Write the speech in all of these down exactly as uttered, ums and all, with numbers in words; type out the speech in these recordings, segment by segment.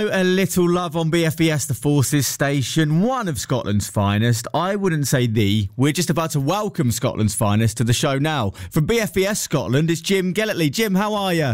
A little love on B F B S, the Forces station, one of Scotland's finest. I wouldn't say the. We're just about to welcome Scotland's finest to the show now. From B F B S Scotland, it's Jim Gellertley. Jim, how are you?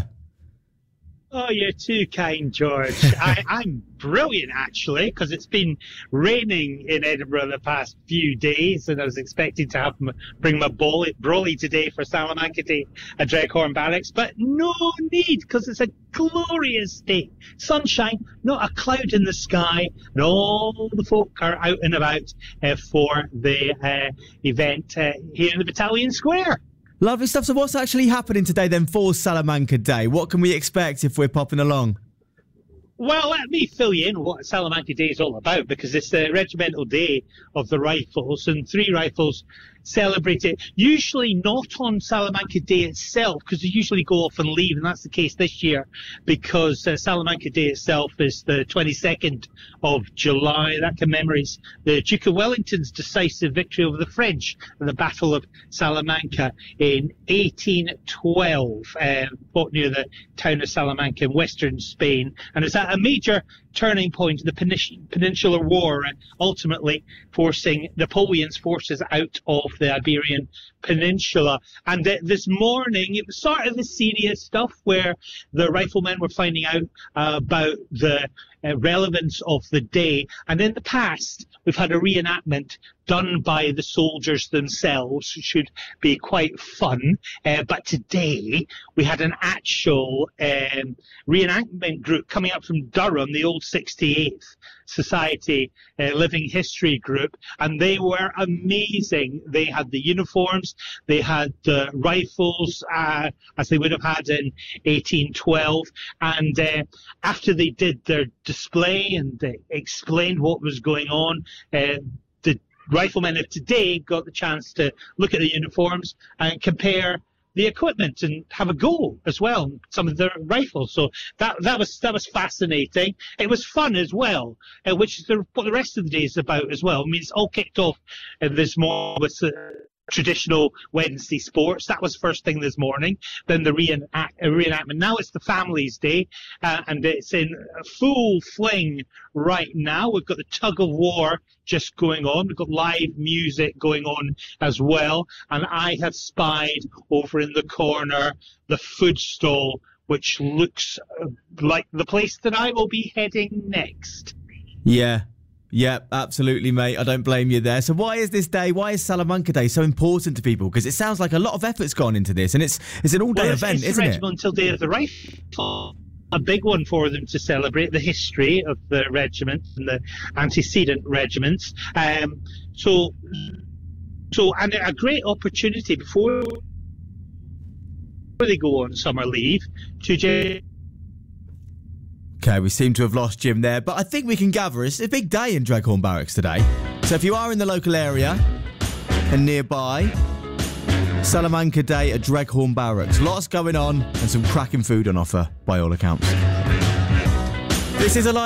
Oh, you're too kind, George. I, I'm brilliant, actually, because it's been raining in Edinburgh the past few days, and I was expecting to have m- bring my brolly, brolly today for Salamanca Day at Dreghorn Barracks, but no need, because it's a glorious day. Sunshine, not a cloud in the sky, and all the folk are out and about uh, for the uh, event uh, here in the Battalion Square. Lovely stuff. So what's actually happening today then for Salamanca Day? What can we expect if we're popping along? Well, let me fill you in what Salamanca Day is all about, because it's the regimental day of the Rifles, and three Rifles celebrate it, usually not on Salamanca Day itself, because they usually go off and leave, and that's the case this year, because uh, Salamanca Day itself is the twenty-second of July. That commemorates the Duke of Wellington's decisive victory over the French in the Battle of Salamanca in eighteen twelve, uh, fought near the town of Salamanca in western Spain, and it's at a major turning point in the Penin- Peninsular War, uh, ultimately forcing Napoleon's forces out of the Iberian Peninsula. And uh, this morning, it was sort of the serious stuff where the riflemen were finding out uh, about the uh, relevance of the day. And in the past, we've had a reenactment done by the soldiers themselves, which should be quite fun. Uh, but today, we had an actual um, reenactment group coming up from Durham, the old sixty-eighth Society uh, Living History group, and they were amazing. They had the uniforms, they had the rifles, uh, as they would have had in eighteen twelve, and uh, after they did their display and they explained what was going on, uh, the riflemen of today got the chance to look at the uniforms and compare the equipment and have a go as well, some of the rifles. So that that was that was fascinating. It was fun as well, uh, which is the, what the rest of the day is about as well. I mean, it's all kicked off uh, this morning with uh, traditional Wednesday sports. That was first thing this morning. Then the reenact, uh, reenactment. Now it's the Families Day, uh, and it's in full fling right now. We've got the tug of war just going on. We've got live music going on as well. And I have spied over in the corner the food stall, which looks like the place that I will be heading next. Yeah. Yeah, absolutely, mate. I don't blame you there. So why is this day, why is Salamanca Day so important to people? Because it sounds like a lot of effort's gone into this, and it's it's an all-day well, it's, event, it's isn't the it? Regimental Day of the Rifle. A big one for them to celebrate the history of the regiment and the antecedent regiments. Um, so, so, and a great opportunity before they go on summer leave to just... Okay, we seem to have lost Jim there, but I think we can gather it's a big day in Dreghorn Barracks today. So if you are in the local area and nearby, Salamanca Day at Dreghorn Barracks. Lots going on and some cracking food on offer by all accounts. This is a live